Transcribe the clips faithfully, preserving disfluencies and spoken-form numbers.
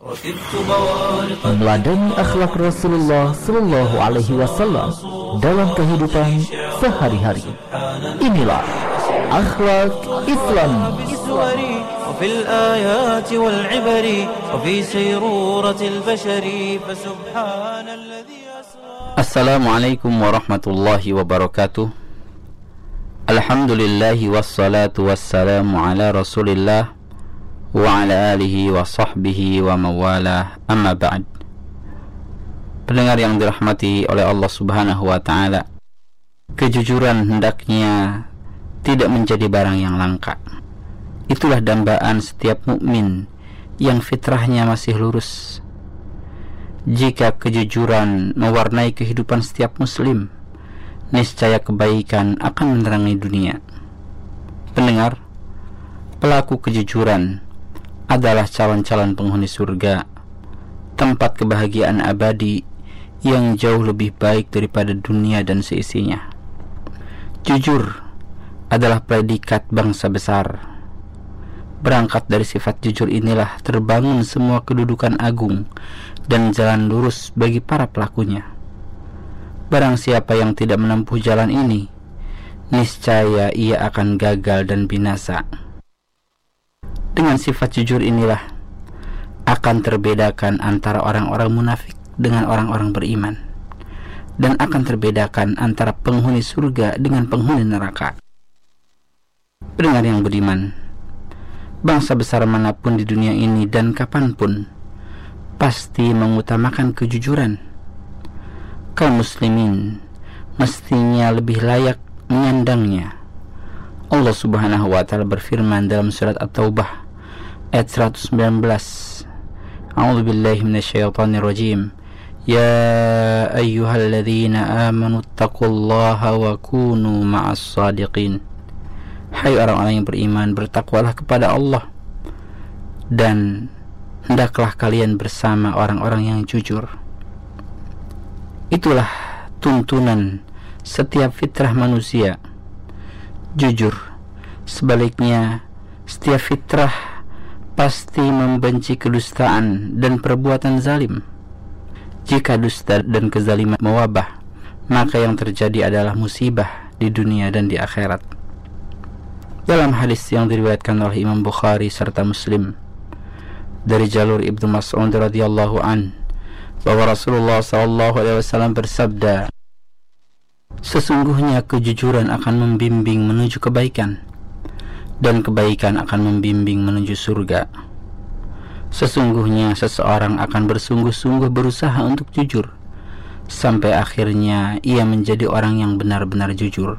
meneladani akhlak Rasulullah Sallallahu Alaihi Wasallam dalam kehidupan sehari-hari. Inilah akhlak Islam. وفي الآيات والعبر وفي سيرورة البشر فسبحان الذي أسرى. Assalamualaikum warahmatullahi wabarakatuh. Alhamdulillahi wassalatu wassalamu ala Rasulillah wa ala alihi wa sahbihi wa mawalah, amma ba'd. Pendengar yang dirahmati oleh Allah Subhanahu wa taala, kejujuran hendaknya tidak menjadi barang yang langka. Itulah dambaan setiap mukmin yang fitrahnya masih lurus. Jika kejujuran mewarnai kehidupan setiap muslim, niscaya kebaikan akan menerangi dunia. Pendengar, pelaku kejujuran adalah calon-calon penghuni surga, tempat kebahagiaan abadi yang jauh lebih baik daripada dunia dan seisinya. Jujur adalah predikat bangsa besar. Berangkat dari sifat jujur inilah terbangun semua kedudukan agung dan jalan lurus bagi para pelakunya. Barang siapa yang tidak menempuh jalan ini, niscaya ia akan gagal dan binasa. Dengan sifat jujur inilah akan terbedakan antara orang-orang munafik dengan orang-orang beriman, dan akan terbedakan antara penghuni surga dengan penghuni neraka. Pendengar yang beriman, bangsa besar manapun di dunia ini dan kapanpun pasti mengutamakan kejujuran. Kaum muslimin mestinya lebih layak menyandangnya. Allah Subhanahu wa taala berfirman dalam surat At-Taubah ayat seratus sembilan belas. A'udzu billahi minasyaitonir rajim. Ya ayyuhalladzina amanu taqullaha wa kunu ma'as shadiqin. Hai orang-orang yang beriman, bertakwalah kepada Allah dan hendaklah kalian bersama orang-orang yang jujur. Itulah tuntunan setiap fitrah manusia, jujur. Sebaliknya, setiap fitrah pasti membenci kedustaan dan perbuatan zalim. Jika dusta dan kezaliman mewabah, maka yang terjadi adalah musibah di dunia dan di akhirat. Dalam hadis yang diriwayatkan oleh Imam Bukhari serta Muslim dari jalur Ibnu Mas'ud radhiyallahu an, bahwa Rasulullah sallallahu alaihi wasallam bersabda, sesungguhnya kejujuran akan membimbing menuju kebaikan, dan kebaikan akan membimbing menuju surga. Sesungguhnya seseorang akan bersungguh-sungguh berusaha untuk jujur sampai akhirnya ia menjadi orang yang benar-benar jujur.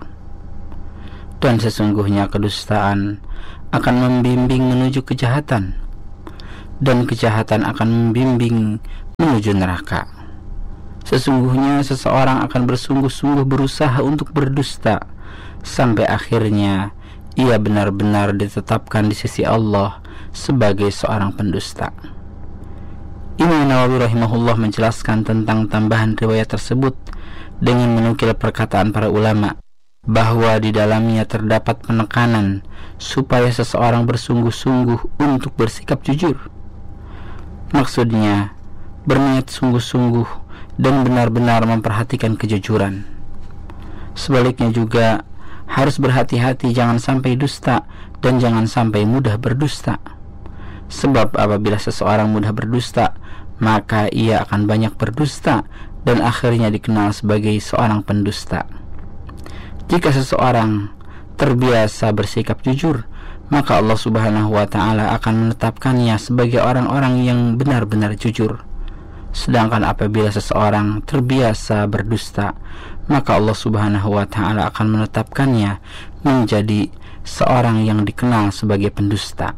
Dan sesungguhnya kedustaan akan membimbing menuju kejahatan, dan kejahatan akan membimbing menuju neraka. Sesungguhnya seseorang akan bersungguh-sungguh berusaha untuk berdusta sampai akhirnya ia benar-benar ditetapkan di sisi Allah sebagai seorang pendusta. Imam Nawawi rahimahullah menjelaskan tentang tambahan riwayat tersebut dengan menukil perkataan para ulama bahwa di dalamnya terdapat penekanan supaya seseorang bersungguh-sungguh untuk bersikap jujur. Maksudnya, berniat sungguh-sungguh dan benar-benar memperhatikan kejujuran. Sebaliknya juga, harus berhati-hati jangan sampai dusta dan jangan sampai mudah berdusta. Sebab apabila seseorang mudah berdusta, maka ia akan banyak berdusta dan akhirnya dikenal sebagai seorang pendusta. Jika seseorang terbiasa bersikap jujur, maka Allah Subhanahu wa taala akan menetapkannya sebagai orang-orang yang benar-benar jujur. Sedangkan apabila seseorang terbiasa berdusta, maka Allah Subhanahu wa taala akan menetapkannya menjadi seorang yang dikenal sebagai pendusta.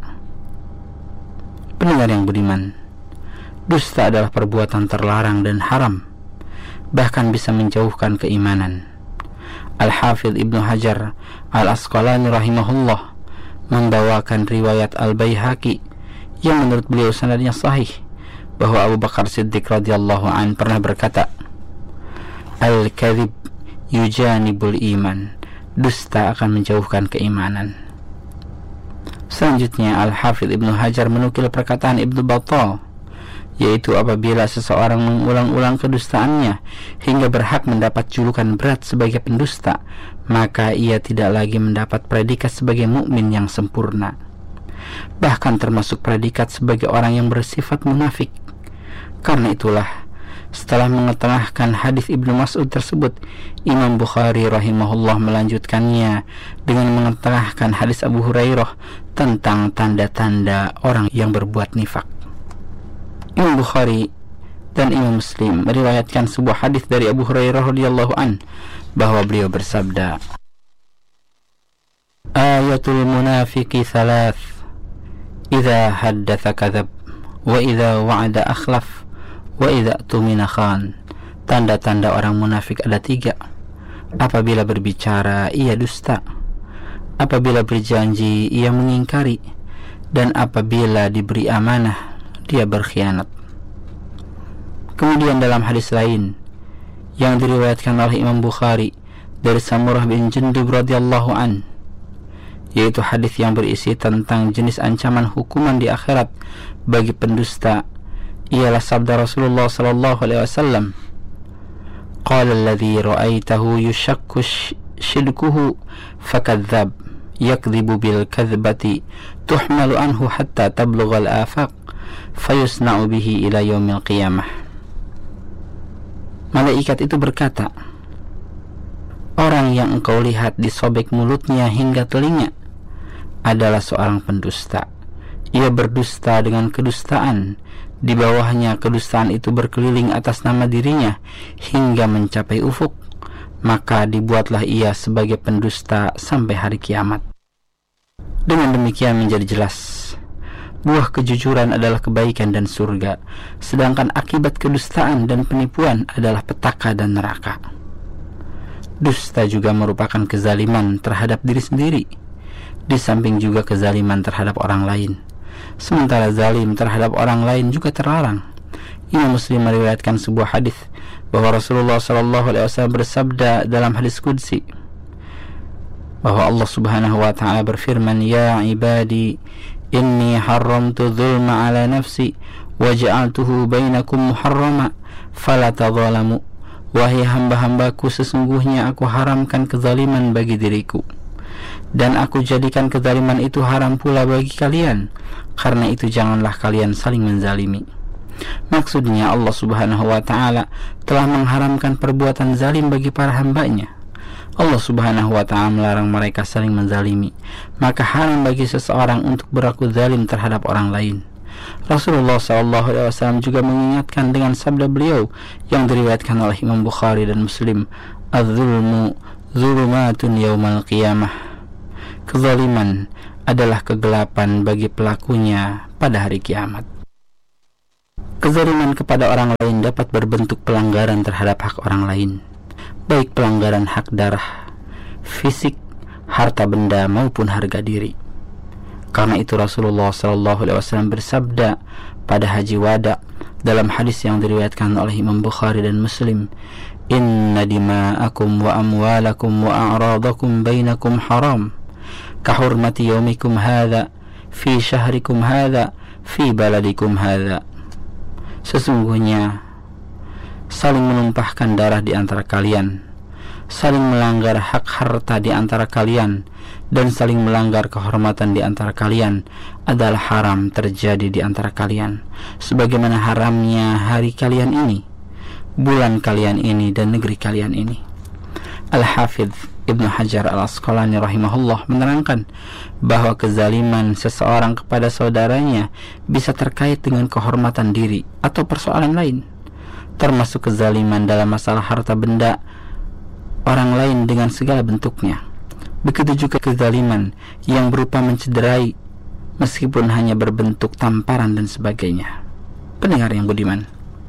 Pendengar yang beriman, dusta adalah perbuatan terlarang dan haram, bahkan bisa menjauhkan keimanan. Al-Hafidh Ibnu Hajar Al-Asqalani rahimahullah membawakan riwayat Al-Baihaqi yang menurut beliau sanadnya sahih, bahwa Abu Bakar Siddiq radhiyallahu an pernah berkata, Al-kadhib yujanibul iman, dusta akan menjauhkan keimanan. Selanjutnya Al-Hafidh Ibnu Hajar menukil perkataan Ibnu Battal yaitu apabila seseorang mengulang-ulang kedustaannya hingga berhak mendapat julukan berat sebagai pendusta, maka ia tidak lagi mendapat predikat sebagai mukmin yang sempurna, bahkan termasuk predikat sebagai orang yang bersifat munafik. Karena itulah, setelah mengetengahkan hadis Ibnu Mas'ud tersebut, Imam Bukhari rahimahullah melanjutkannya dengan mengetengahkan hadis Abu Hurairah tentang tanda-tanda orang yang berbuat nifak. Imam Bukhari dan Imam Muslim meriwayatkan sebuah hadis dari Abu Hurairah radhiyallahu an bahwa beliau bersabda, "Ayatul munafiqi thalath, idza haddatsa kadzab, wa idza wa'ada akhlaf, wa idza tumina khan." Tanda-tanda orang munafik ada tiga. Apabila berbicara, ia dusta. Apabila berjanji, ia mengingkari. Dan apabila diberi amanah, dia berkhianat. Kemudian dalam hadis lain yang diriwayatkan oleh Imam Bukhari dari Samurah bin Jundub radhiyallahu an, yaitu hadis yang berisi tentang jenis ancaman hukuman di akhirat bagi pendusta, ialah sabda Rasulullah sallallahu alaihi wasallam, "Qala alladhi ra'aitahu yushakku shidkuhu fakadzdzab, yakdzibu bil kadzbati tuhmalu anhu hatta tablugha al-afaq, fayusna'u bihi ila yaumil qiyamah." Malaikat itu berkata, "Orang yang engkau lihat disobek mulutnya hingga telinga adalah seorang pendusta. Ia berdusta dengan kedustaan. Di bawahnya kedustaan itu berkeliling atas nama dirinya hingga mencapai ufuk. Maka dibuatlah ia sebagai pendusta sampai hari kiamat." Dengan demikian menjadi jelas, buah kejujuran adalah kebaikan dan surga, sedangkan akibat kedustaan dan penipuan adalah petaka dan neraka. Dusta juga merupakan kezaliman terhadap diri sendiri, di samping juga kezaliman terhadap orang lain. Sementara zalim terhadap orang lain juga terlarang. Imam Muslim meriwayatkan sebuah hadis bahwa Rasulullah sallallahu alaihi wasallam bersabda dalam hadis qudsi bahwa Allah Subhanahu wa taala berfirman, "Ya ibadi, inni haramtu dzulma ala nafsi wa ja'altuhu bainakum muharrama fala tadzalamu." Wahai hamba-hambaku, sesungguhnya aku haramkan kezaliman bagi diriku, dan aku jadikan kezaliman itu haram pula bagi kalian. Karena itu janganlah kalian saling menzalimi. Maksudnya Allah Subhanahu wa ta'ala telah mengharamkan perbuatan zalim bagi para hambanya. Allah Subhanahu wa ta'ala melarang mereka saling menzalimi, maka haram bagi seseorang untuk berlaku zalim terhadap orang lain. Rasulullah sallallahu alaihi wasallam juga mengingatkan dengan sabda beliau yang diriwayatkan oleh Imam Bukhari dan Muslim, "Az-zulmu zulumatun yaumal qiyamah." Kezaliman adalah kegelapan bagi pelakunya pada hari kiamat. Kezaliman kepada orang lain dapat berbentuk pelanggaran terhadap hak orang lain, baik pelanggaran hak darah, fisik, harta benda maupun harga diri. Karena itu Rasulullah sallallahu alaihi wasallam bersabda pada haji wada dalam hadis yang diriwayatkan oleh Imam Bukhari dan Muslim, "Inna dima'akum wa amwalakum wa a'radakum bainakum haram, kahurmati yaumikum hadha fi syahrikum hadha fi baladikum hadha." Sesungguhnya saling menumpahkan darah di antara kalian, saling melanggar hak harta di antara kalian, dan saling melanggar kehormatan di antara kalian adalah haram terjadi di antara kalian, sebagaimana haramnya hari kalian ini, bulan kalian ini, dan negeri kalian ini. Al-Hafidh Ibnu Hajar Al-Asqalani rahimahullah menerangkan bahwa kezaliman seseorang kepada saudaranya bisa terkait dengan kehormatan diri atau persoalan lain, termasuk kezaliman dalam masalah harta benda orang lain dengan segala bentuknya. Begitu juga kezaliman yang berupa mencederai, meskipun hanya berbentuk tamparan dan sebagainya. Pendengar yang budiman,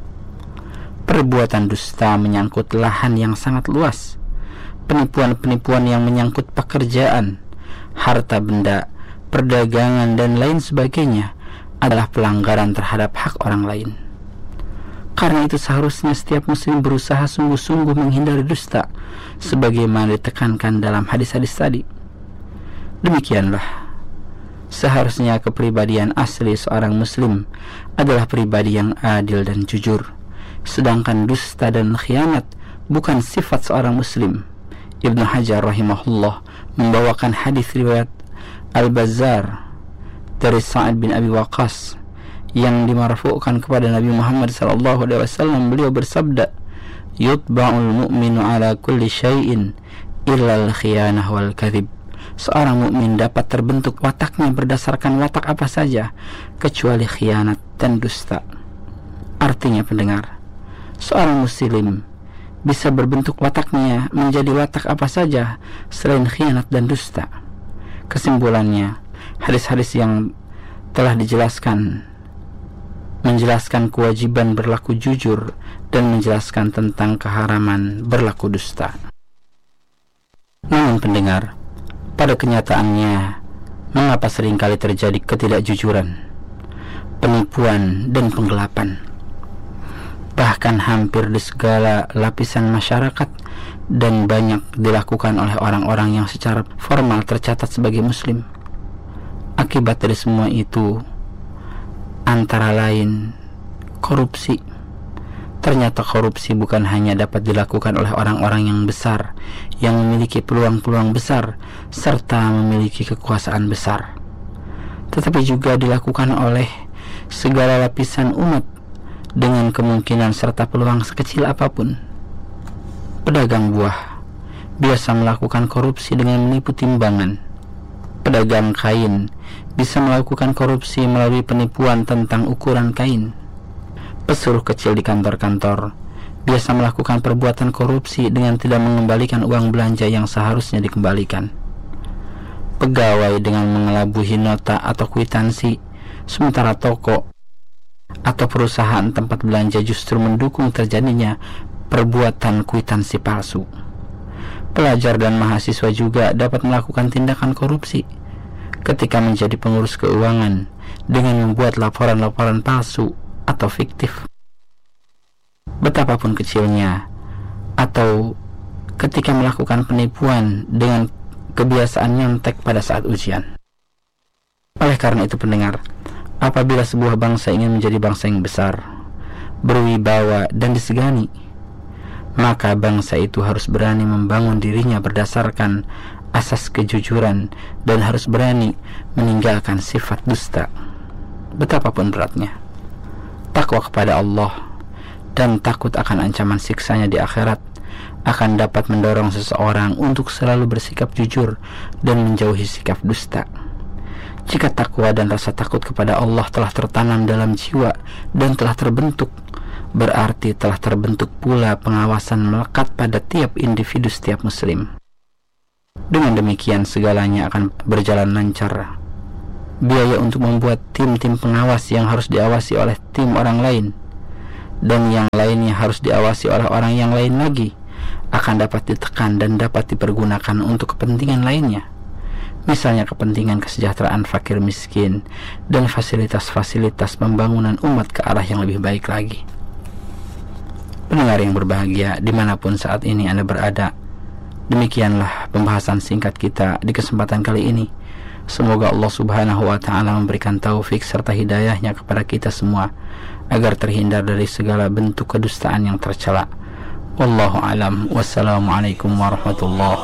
perbuatan dusta menyangkut lahan yang sangat luas. Penipuan-penipuan yang menyangkut pekerjaan, harta benda, perdagangan, dan lain sebagainya adalah pelanggaran terhadap hak orang lain. Karena itu seharusnya setiap muslim berusaha sungguh-sungguh menghindari dusta, sebagaimana ditekankan dalam hadis-hadis tadi. Demikianlah Seharusnya kepribadian asli seorang muslim adalah pribadi yang adil dan jujur, sedangkan dusta dan khianat bukan sifat seorang muslim. Ibnu Hajar rahimahullah membawakan hadis riwayat Al-Bazzar dari Sa'ad bin Abi Waqqas yang dimarfu'kan kepada Nabi Muhammad sallallahu alaihi wasallam. Beliau bersabda, "Yutba'ul mu'minu ala kulli syai'in illa al-khiyanah wal kadhib." Seorang mukmin dapat terbentuk wataknya berdasarkan watak apa saja kecuali khianat dan dusta. Artinya pendengar, seorang muslim bisa berbentuk wataknya menjadi watak apa saja selain khianat dan dusta. Kesimpulannya, hadis-hadis yang telah dijelaskan menjelaskan kewajiban berlaku jujur dan menjelaskan tentang keharaman berlaku dusta. Namun pendengar, pada kenyataannya, mengapa seringkali terjadi ketidakjujuran, penipuan, dan penggelapan? Bahkan hampir di segala lapisan masyarakat, dan banyak dilakukan oleh orang-orang yang secara formal tercatat sebagai muslim. Akibat dari semua itu antara lain korupsi. Ternyata korupsi bukan hanya dapat dilakukan oleh orang-orang yang besar, yang memiliki peluang-peluang besar serta memiliki kekuasaan besar, tetapi juga dilakukan oleh segala lapisan umat dengan kemungkinan serta peluang sekecil apapun. Pedagang buah biasa melakukan korupsi dengan menipu timbangan. Pedagang kain bisa melakukan korupsi melalui penipuan tentang ukuran kain. Pesuruh kecil di kantor-kantor biasa melakukan perbuatan korupsi dengan tidak mengembalikan uang belanja yang seharusnya dikembalikan. Pegawai dengan mengelabuhi nota atau kwitansi, sementara toko atau perusahaan tempat belanja justru mendukung terjadinya perbuatan kwitansi palsu. Pelajar dan mahasiswa juga dapat melakukan tindakan korupsi ketika menjadi pengurus keuangan dengan membuat laporan-laporan palsu atau fiktif. Betapapun kecilnya, atau ketika melakukan penipuan dengan kebiasaan nyontek pada saat ujian. Oleh karena itu pendengar, apabila sebuah bangsa ingin menjadi bangsa yang besar, berwibawa dan disegani, maka bangsa itu harus berani membangun dirinya berdasarkan asas kejujuran dan harus berani meninggalkan sifat dusta, betapapun beratnya. Takwa kepada Allah dan takut akan ancaman siksanya di akhirat akan dapat mendorong seseorang untuk selalu bersikap jujur dan menjauhi sikap dusta. Jika takwa dan rasa takut kepada Allah telah tertanam dalam jiwa dan telah terbentuk, berarti telah terbentuk pula pengawasan melekat pada tiap individu setiap muslim. Dengan demikian segalanya akan berjalan lancar. Biaya untuk membuat tim-tim pengawas yang harus diawasi oleh tim orang lain dan yang lainnya harus diawasi oleh orang yang lain lagi akan dapat ditekan dan dapat dipergunakan untuk kepentingan lainnya, misalnya kepentingan kesejahteraan fakir miskin dan fasilitas-fasilitas pembangunan umat ke arah yang lebih baik lagi. Pendengar yang berbahagia dimanapun saat ini Anda berada, demikianlah pembahasan singkat kita di kesempatan kali ini. Semoga Allah subhanahu wa ta'ala memberikan taufik serta hidayahnya kepada kita semua agar terhindar dari segala bentuk kedustaan yang tercela. Wallahu alam. Wassalamualaikum warahmatullahi